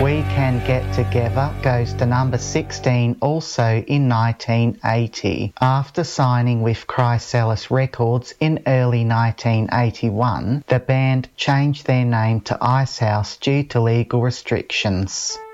We Can Get Together goes to number 16 also in 1980. After signing with Chrysalis Records in early 1981, the band changed their name to Icehouse due to legal restrictions.